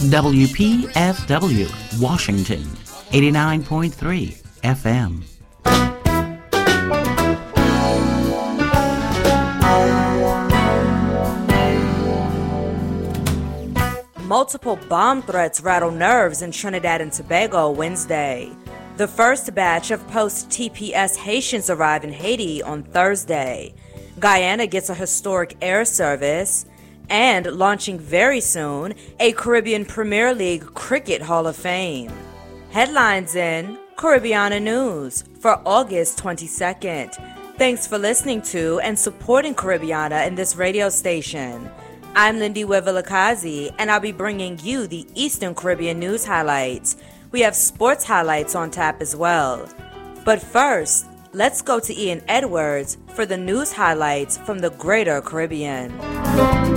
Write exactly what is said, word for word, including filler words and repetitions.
W P F W, Washington, eighty-nine point three F M. Multiple bomb threats rattle nerves in Trinidad and Tobago Wednesday. The first batch of post-T P S Haitians arrive in Haiti on Thursday. Guyana gets a historic air service. And launching very soon, a Caribbean Premier League Cricket Hall of Fame. Headlines in Caribbeana News for August twenty-second. Thanks for listening to and supporting Caribbeana in this radio station. I'm Lindy Wevilakazi, and I'll be bringing you the Eastern Caribbean news highlights. We have sports highlights on tap as well. But first, let's go to Ian Edwards for the news highlights from the Greater Caribbean.